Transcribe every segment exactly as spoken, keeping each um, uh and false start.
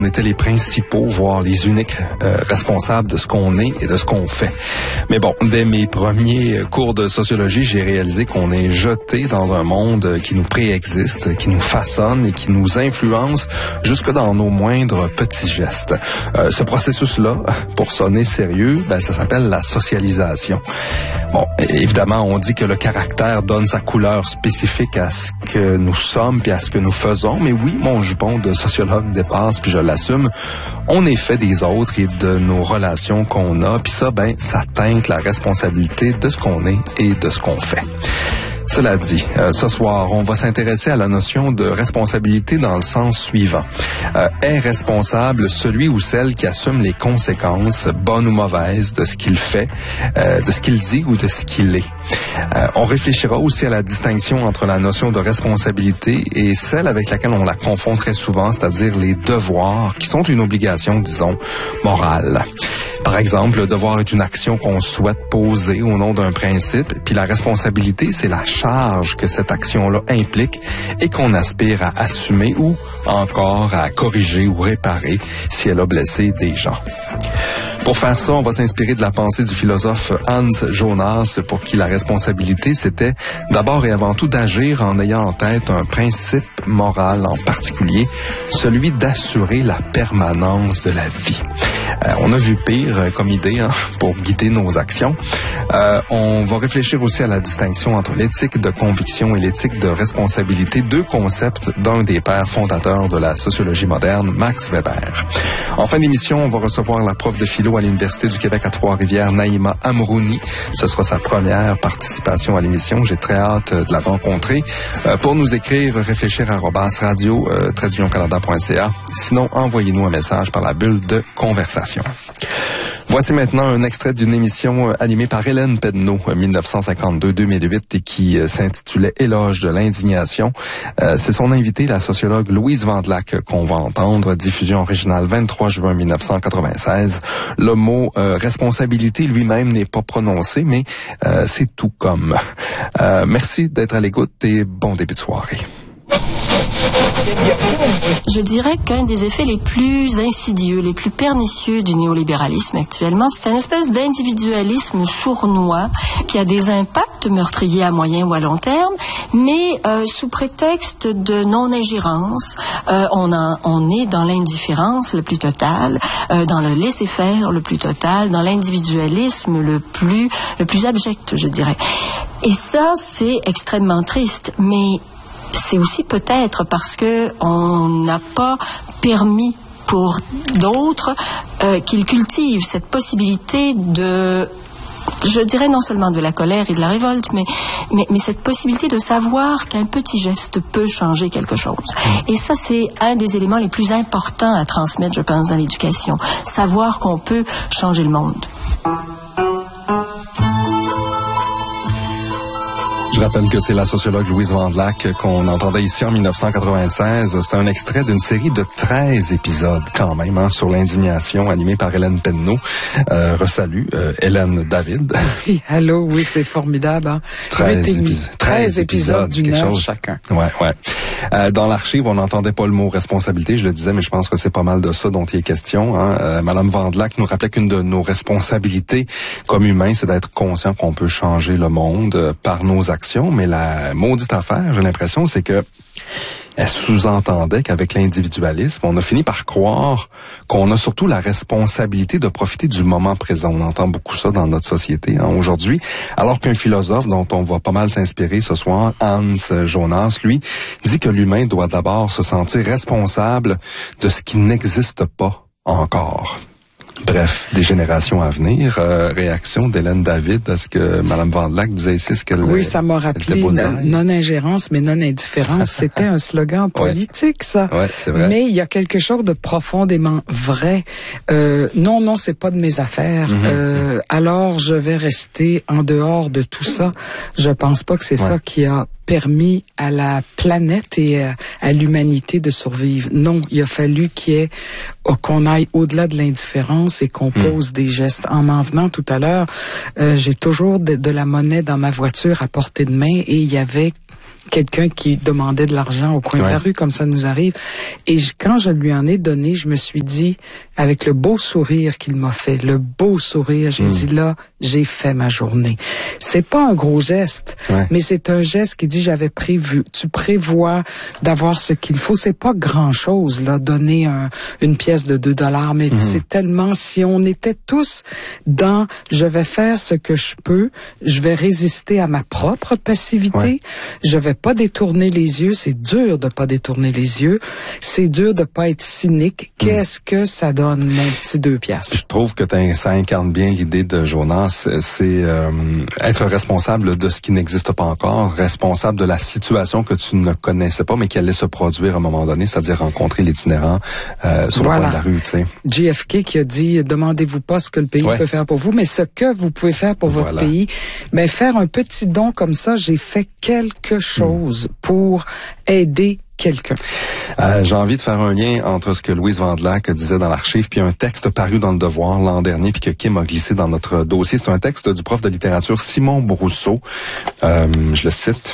On était les principaux, voire les uniques euh, responsables de ce qu'on est et de ce qu'on fait. Mais bon, dès mes premiers cours de sociologie, j'ai réalisé qu'on est jeté dans un monde qui nous préexiste, qui nous façonne et qui nous influence jusque dans nos moindres petits gestes. Euh, ce processus-là, pour sonner sérieux, ben, ça s'appelle la socialisation. Bon, évidemment, on dit que le caractère donne sa couleur spécifique à ce que nous sommes puis à ce que nous faisons, mais oui, mon jupon de sociologue dépasse, puis je l'assume. On est fait des autres et de nos relations qu'on a, puis ça, ben, ça teinte la responsabilité de ce qu'on est et de ce qu'on fait. Cela dit, euh, ce soir, on va s'intéresser à la notion de responsabilité dans le sens suivant. Euh, est responsable celui ou celle qui assume les conséquences, bonnes ou mauvaises, de ce qu'il fait, euh, de ce qu'il dit ou de ce qu'il est. Euh, on réfléchira aussi à la distinction entre la notion de responsabilité et celle avec laquelle on la confond très souvent, c'est-à-dire les devoirs, qui sont une obligation, disons, morale. Par exemple, le devoir est une action qu'on souhaite poser au nom d'un principe, puis la responsabilité, c'est la charge que cette action-là implique et qu'on aspire à assumer ou encore à corriger ou réparer si elle a blessé des gens. Pour faire ça, on va s'inspirer de la pensée du philosophe Hans Jonas, pour qui la responsabilité, c'était d'abord et avant tout d'agir en ayant en tête un principe moral en particulier, celui d'assurer la permanence de la vie. Euh, on a vu pire euh, comme idée hein, pour guider nos actions. Euh, on va réfléchir aussi à la distinction entre l'éthique de conviction et l'éthique de responsabilité, deux concepts d'un des pères fondateurs de la sociologie moderne, Max Weber. En fin d'émission, on va recevoir la prof de philo à l'Université du Québec à Trois-Rivières, Naïma Amrouni. Ce sera sa première participation à l'émission. J'ai très hâte de la rencontrer. Euh, pour nous écrire, réfléchir à arobase radio tiret union canada point c a. Sinon, envoyez-nous un message par la bulle de conversation. Voici maintenant un extrait d'une émission animée par Hélène Pedneau, dix-neuf cent cinquante-deux à deux mille huit, et qui euh, s'intitulait Éloge de l'indignation. Euh, c'est son invitée, la sociologue Louise Vandelac, qu'on va entendre. Diffusion originale vingt-trois juin mille neuf cent quatre-vingt-seize. Le mot euh, responsabilité lui-même n'est pas prononcé, mais euh, c'est tout comme. Euh, merci d'être à l'écoute et bon début de soirée. Je dirais qu'un des effets les plus insidieux, les plus pernicieux du néolibéralisme actuellement, c'est une espèce d'individualisme sournois qui a des impacts meurtriers à moyen ou à long terme, mais euh, sous prétexte de non-ingérence, euh, on, a, on est dans l'indifférence le plus totale, euh, dans le laisser-faire le plus total, dans l'individualisme le plus, le plus abject, je dirais. Et ça, c'est extrêmement triste, mais c'est aussi peut-être parce que on n'a pas permis pour d'autres euh, qu'ils cultivent cette possibilité de, je dirais non seulement de la colère et de la révolte, mais, mais, mais cette possibilité de savoir qu'un petit geste peut changer quelque chose. Et ça, c'est un des éléments les plus importants à transmettre, je pense, dans l'éducation. Savoir qu'on peut changer le monde. Je rappelle que c'est la sociologue Louise Vandelac qu'on entendait ici en dix-neuf cent quatre-vingt-seize. C'est un extrait d'une série de treize épisodes quand même hein, sur l'indignation animée par Hélène Pedneau. Euh, Resalut euh, Hélène David. Oui, allô, oui, c'est formidable. Hein? treize, épis- treize épisodes d'une heure chose. chacun. Ouais, ouais. Euh, dans l'archive, on n'entendait pas le mot responsabilité, je le disais, mais je pense que c'est pas mal de ça dont il est question. Hein. Euh, Madame Vandelac nous rappelait qu'une de nos responsabilités comme humains, c'est d'être conscient qu'on peut changer le monde euh, par nos actions. Mais la maudite affaire, j'ai l'impression, c'est que elle sous-entendait qu'avec l'individualisme, on a fini par croire qu'on a surtout la responsabilité de profiter du moment présent. On entend beaucoup ça dans notre société hein, aujourd'hui, alors qu'un philosophe dont on va pas mal s'inspirer ce soir, Hans Jonas, lui, dit que l'humain doit d'abord se sentir responsable de ce qui n'existe pas encore. Bref, des générations à venir. Euh, réaction d'Hélène David à ce que Mme Vandelac disait ici, ce qu'elle... Oui, ça m'a rappelé non-ingérence, mais non-indifférence. C'était un slogan politique, ouais. ça. Ouais, c'est vrai. Mais il y a quelque chose de profondément vrai. Euh, non, non, c'est pas de mes affaires. Mm-hmm. Euh, alors, je vais rester en dehors de tout ça. Je pense pas que c'est ouais. ça qui a permis à la planète et à, à l'humanité de survivre. Non, il a fallu qu'il y ait, qu'on aille au-delà de l'indifférence et qu'on mmh. pose des gestes. En m'en venant tout à l'heure, euh, j'ai toujours de, de la monnaie dans ma voiture à portée de main et il y avait quelqu'un qui demandait de l'argent au coin ouais. de la rue, comme ça nous arrive. Et je, quand je lui en ai donné, je me suis dit, avec le beau sourire qu'il m'a fait, le beau sourire, j'ai mmh. dit là, j'ai fait ma journée. C'est pas un gros geste, ouais. mais c'est un geste qui dit j'avais prévu. Tu prévois d'avoir ce qu'il faut. C'est pas grand chose là, donner un, une pièce de deux dollars, mais mmh. c'est tellement, si on était tous dans je vais faire ce que je peux, je vais résister à ma propre passivité, ouais. je vais pas détourner les yeux. C'est dur de pas détourner les yeux. C'est dur de pas être cynique. Qu'est-ce mmh. que ça donne, mon petit deux piastres? Je trouve que ça incarne bien l'idée de Jonas. C'est euh, être responsable de ce qui n'existe pas encore, responsable de la situation que tu ne connaissais pas, mais qui allait se produire à un moment donné, c'est-à-dire rencontrer l'itinérant euh, sur voilà. le coin de la rue. Tu sais. J F K qui a dit, demandez-vous pas ce que le pays ouais. peut faire pour vous, mais ce que vous pouvez faire pour voilà. votre pays. Mais faire un petit don comme ça, j'ai fait quelque chose mmh. pour aider quelqu'un. Euh, j'ai envie de faire un lien entre ce que Louise Vandelac disait dans l'archive puis un texte paru dans Le Devoir l'an dernier puis que Kim a glissé dans notre dossier. C'est un texte du prof de littérature Simon Brousseau. Euh, je le cite.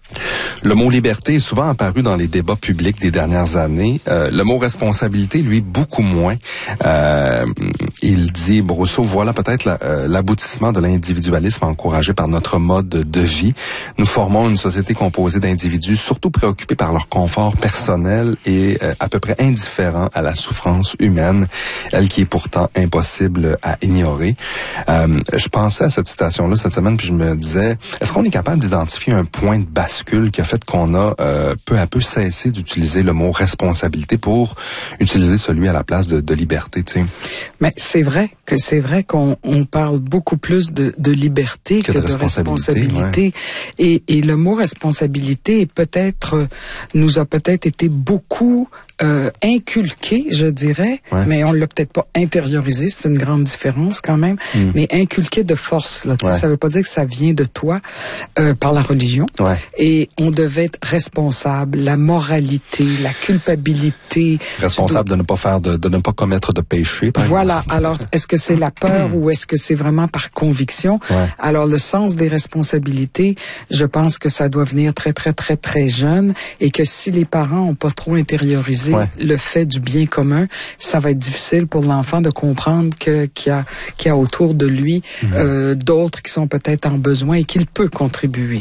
Le mot liberté est souvent apparu dans les débats publics des dernières années. Euh, le mot responsabilité, lui, beaucoup moins. Euh, il dit, Brousseau, voilà peut-être la, euh, l'aboutissement de l'individualisme encouragé par notre mode de vie. Nous formons une société composée d'individus surtout préoccupés par leur confort personnel et euh, à peu près indifférents à la souffrance humaine, elle qui est pourtant impossible à ignorer. Euh, je pensais à cette citation-là cette semaine, puis je me disais, est-ce qu'on est capable d'identifier un point de bascule qui a fait qu'on a euh, peu à peu cessé d'utiliser le mot responsabilité pour utiliser celui à la place de, de liberté, tu sais. Mais c'est vrai que c'est vrai qu'on on parle beaucoup plus de, de liberté que, que de, de responsabilité. responsabilité. Ouais. Et, et le mot responsabilité est peut-être euh, nous a peut-être été beaucoup Euh, inculqué, je dirais, ouais. mais on l'a peut-être pas intériorisé, c'est une grande différence quand même, mm. mais inculqué de force, là, tu ouais. sais, ça veut pas dire que ça vient de toi euh, par la religion, ouais. et on devait être responsable, la moralité, la culpabilité. Responsable dois... de ne pas faire, de, de ne pas commettre de péché, par Voilà, exemple. alors, est-ce que c'est la peur ou est-ce que c'est vraiment par conviction? Ouais. Alors, le sens des responsabilités, je pense que ça doit venir très, très, très, très jeune, et que si les parents ont pas trop intériorisé Ouais. le fait du bien commun, ça va être difficile pour l'enfant de comprendre que qu'il y a qu'il y a autour de lui mmh. euh, d'autres qui sont peut-être en besoin et qu'il peut contribuer.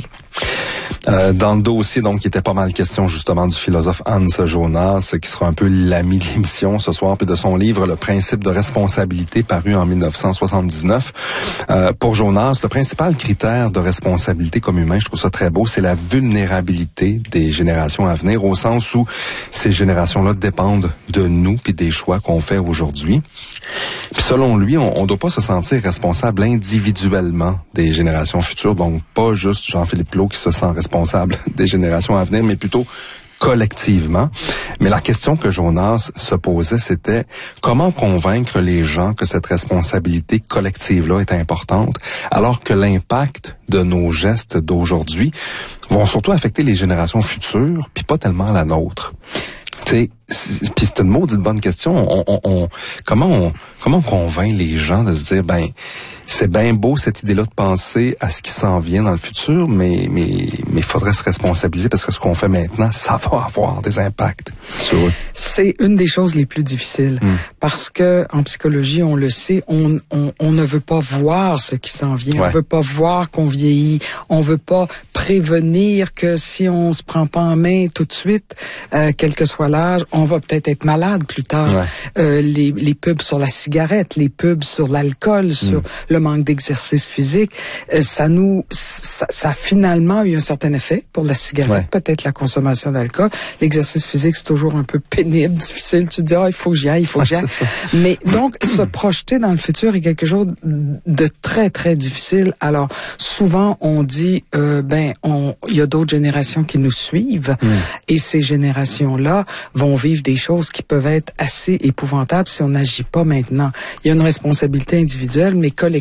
Euh, dans le dossier, donc, il était pas mal question justement du philosophe Hans Jonas, qui sera un peu l'ami de l'émission ce soir, puis de son livre Le principe de responsabilité, paru en dix-neuf cent soixante-dix-neuf. Euh, pour Jonas, le principal critère de responsabilité comme humain, je trouve ça très beau, c'est la vulnérabilité des générations à venir, au sens où ces générations-là dépendent de nous puis des choix qu'on fait aujourd'hui. Puis selon lui, on ne doit pas se sentir responsable individuellement des générations futures, donc pas juste Jean-Philippe Plot qui se sent responsable des générations à venir, mais plutôt collectivement. Mais la question que Jonas se posait, c'était comment convaincre les gens que cette responsabilité collective-là est importante, alors que l'impact de nos gestes d'aujourd'hui vont surtout affecter les générations futures, puis pas tellement la nôtre. Tu sais, puis c'est une maudite bonne question. On, on, on, comment on comment on convainc les gens de se dire, ben, c'est bien beau cette idée-là de penser à ce qui s'en vient dans le futur, mais mais mais faudrait se responsabiliser parce que ce qu'on fait maintenant, ça va avoir des impacts sur eux. C'est une des choses les plus difficiles mm. parce que en psychologie, on le sait, on on, on ne veut pas voir ce qui s'en vient, ouais. on veut pas voir qu'on vieillit, on veut pas prévenir que si on se prend pas en main tout de suite, euh, quel que soit l'âge, on va peut-être être malade plus tard. Ouais. Euh, les les pubs sur la cigarette, les pubs sur l'alcool, sur mm. le manque d'exercice physique, euh, ça nous, ça, ça a finalement eu un certain effet pour la cigarette, ouais. peut-être la consommation d'alcool. L'exercice physique, c'est toujours un peu pénible, difficile. Tu te dis, ah, il faut que j'y aille, il faut que j'y aille. Mais donc, se projeter dans le futur est quelque chose de très, très difficile. Alors, souvent, on dit, euh, ben, on, il y a d'autres générations qui nous suivent mm. et ces générations-là vont vivre des choses qui peuvent être assez épouvantables si on n'agit pas maintenant. Il y a une responsabilité individuelle, mais collective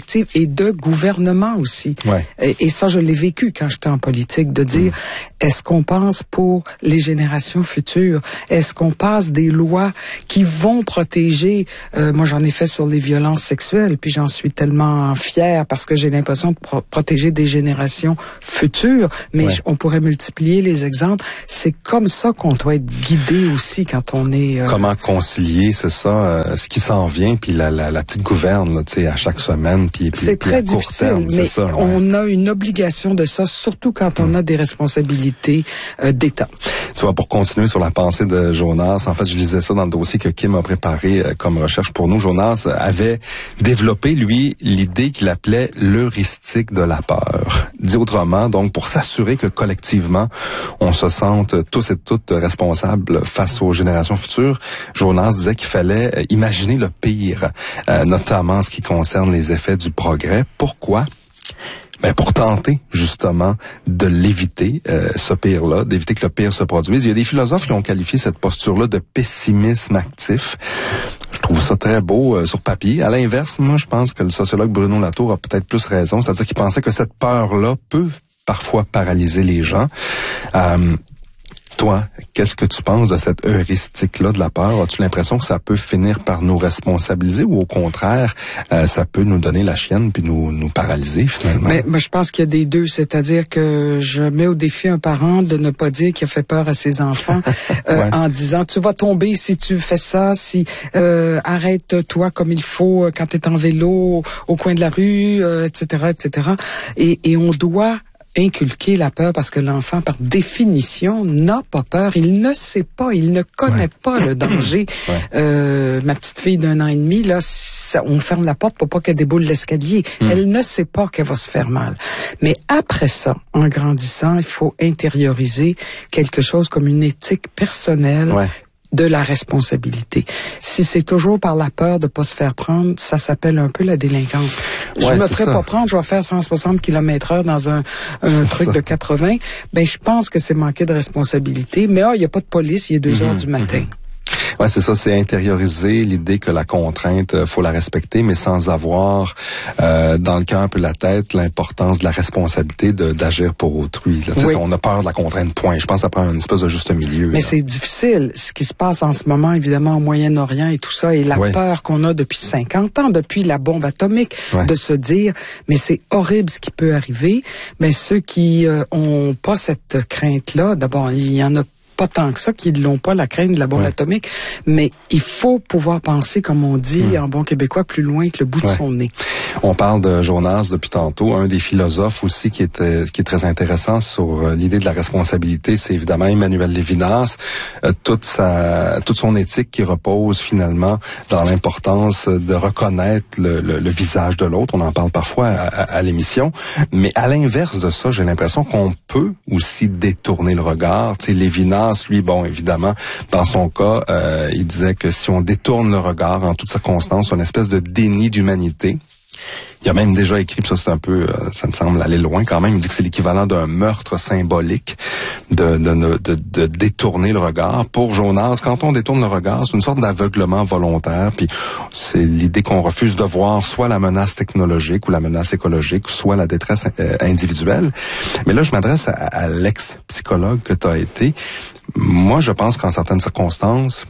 collective et de gouvernement aussi. Ouais. Et, et ça, je l'ai vécu quand j'étais en politique, de dire, mmh. est-ce qu'on pense pour les générations futures? Est-ce qu'on passe des lois qui vont protéger, euh, moi j'en ai fait sur les violences sexuelles, puis j'en suis tellement fière parce que j'ai l'impression de pro- protéger des générations futures, mais ouais. on pourrait multiplier les exemples. C'est comme ça qu'on doit être guidé aussi quand on est... Euh... Comment concilier, c'est ça, euh, ce qui s'en vient, puis la, la, la petite gouverne, tu sais, à chaque semaine, puis, puis c'est puis très à court difficile, terme, mais c'est ça, ouais. on a une obligation de ça, surtout quand on hum. a des responsabilités euh, d'État. Tu vois, pour continuer sur la pensée de Jonas, en fait, je lisais ça dans le dossier que Kim a préparé euh, comme recherche pour nous. Jonas avait développé, lui, l'idée qu'il appelait l'heuristique de la peur. Dit autrement, donc, pour s'assurer que collectivement, on se sente tous et toutes responsables face aux générations futures, Jonas disait qu'il fallait imaginer le pire, euh, notamment en ce qui concerne les effets du progrès. Pourquoi? Ben pour tenter justement de l'éviter, euh, ce pire-là, d'éviter que le pire se produise. Il y a des philosophes qui ont qualifié cette posture-là de pessimisme actif. Je trouve ça très beau euh, sur papier. À l'inverse, moi, je pense que le sociologue Bruno Latour a peut-être plus raison, c'est-à-dire qu'il pensait que cette peur-là peut parfois paralyser les gens. Euh, Toi, qu'est-ce que tu penses de cette heuristique-là de la peur? As-tu l'impression que ça peut finir par nous responsabiliser ou au contraire, euh, ça peut nous donner la chienne puis nous, nous paralyser finalement? Mais, mais je pense qu'il y a des deux, c'est-à-dire que je mets au défi un parent de ne pas dire qu'il a fait peur à ses enfants euh, ouais. en disant tu vas tomber si tu fais ça, si euh, arrête-toi comme il faut quand tu es en vélo au coin de la rue, euh, et cetera, et cetera. Et, et on doit inculquer la peur parce que l'enfant, par définition, n'a pas peur. Il ne sait pas, il ne connaît ouais. pas le danger. Ouais. Euh, ma petite fille d'un an et demi, là, ça, on ferme la porte pour pas qu'elle déboule l'escalier. Mm. Elle ne sait pas qu'elle va se faire mal. Mais après ça, en grandissant, il faut intérioriser quelque chose comme une éthique personnelle. Ouais. De la responsabilité. Si c'est toujours par la peur de pas se faire prendre, ça s'appelle un peu la délinquance. Je ouais, me ferai pas prendre, je vais faire cent soixante kilomètres heure dans un, un truc ça. de quatre-vingts. Ben, je pense que c'est manquer de responsabilité. Mais ah, il y a pas de police, il est deux mm-hmm, heures du matin. Mm-hmm. Ouais, c'est ça, c'est intérioriser l'idée que la contrainte, euh, faut la respecter, mais sans avoir euh, dans le cœur un peu la tête l'importance de la responsabilité de, d'agir pour autrui. Là, oui. On a peur de la contrainte, point. Je pense que ça prend une espèce de juste milieu. Mais là. C'est difficile. Ce qui se passe en ce moment, évidemment, au Moyen-Orient et tout ça, et la ouais. peur qu'on a depuis cinquante ans, depuis la bombe atomique, ouais. de se dire, mais c'est horrible ce qui peut arriver. Mais ceux qui euh, ont pas cette crainte-là, d'abord, il y en a pas tant que ça, qui ne l'ont pas, la crainte de la bombe ouais. atomique, mais il faut pouvoir penser, comme on dit mmh. en bon québécois, plus loin que le bout ouais. de son nez. On parle de Jonas depuis tantôt. Un des philosophes aussi qui est, qui est très intéressant sur l'idée de la responsabilité, c'est évidemment Emmanuel Lévinas. Euh, toute sa, toute son éthique qui repose finalement dans l'importance de reconnaître le, le, le visage de l'autre. On en parle parfois à, à, à l'émission. Mais à l'inverse de ça, j'ai l'impression qu'on peut aussi détourner le regard. Tu sais, Lévinas, lui, bon, évidemment, dans son cas, euh, il disait que si on détourne le regard en toutes circonstances, c'est une espèce de déni d'humanité. Il a même déjà écrit, ça c'est un peu, euh, ça me semble aller loin quand même, il dit que c'est l'équivalent d'un meurtre symbolique de, de, de, de, de détourner le regard. Pour Jonas, quand on détourne le regard, c'est une sorte d'aveuglement volontaire, puis c'est l'idée qu'on refuse de voir soit la menace technologique ou la menace écologique, soit la détresse euh, individuelle. Mais là, je m'adresse à, à l'ex-psychologue que tu as été. Moi, je pense qu'en certaines circonstances,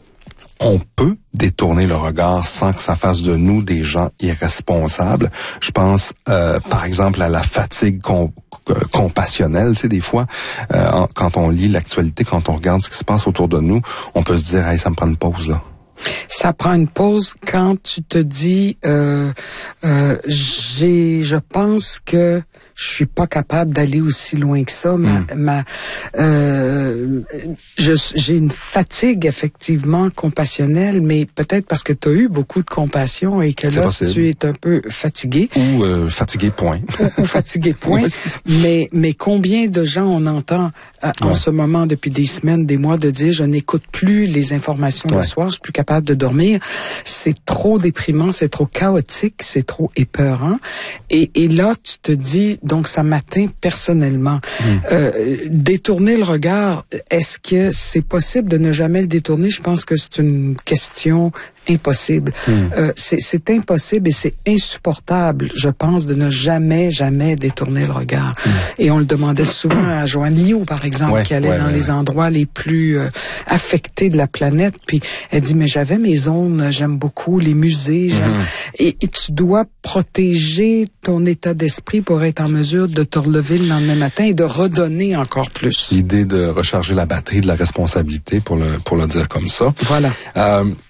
on peut détourner le regard sans que ça fasse de nous des gens irresponsables. Je pense, euh, par exemple, à la fatigue com- compassionnelle. Tu sais, des fois, euh, en, quand on lit l'actualité, quand on regarde ce qui se passe autour de nous, on peut se dire, hey, ça me prend une pause, là. Ça prend une pause quand tu te dis, euh, euh, j'ai, je pense que je suis pas capable d'aller aussi loin que ça. Ma, mm. ma, euh, je, j'ai une fatigue effectivement compassionnelle, mais peut-être parce que tu as eu beaucoup de compassion et que c'est là possible. Tu es un peu fatigué. Ou euh, fatigué point. ou, ou fatigué point. Ouais, mais mais combien de gens on entend euh, ouais. en ce moment depuis des semaines, des mois de dire je n'écoute plus les informations ouais. le soir, je suis plus capable de dormir. C'est trop déprimant, c'est trop chaotique, c'est trop épeurant. Et, et là tu te dis donc ça m'atteint personnellement. Mmh. Euh, détourner le regard, est-ce que c'est possible de ne jamais le détourner? Je pense que c'est une question impossible. Mm. Euh, c'est, c'est impossible et c'est insupportable, je pense, de ne jamais, jamais détourner le regard. Mm. Et on le demandait souvent à Joanne Liu, par exemple, ouais, qui allait ouais, dans ouais, les ouais. endroits les plus euh, affectés de la planète. Puis elle dit, mais j'avais mes zones, j'aime beaucoup les musées. J'aime... Mm. Et, et tu dois protéger ton état d'esprit pour être en mesure de te relever le lendemain matin et de redonner encore plus. L'idée de recharger la batterie de la responsabilité, pour le pour le dire comme ça. Voilà. Euh,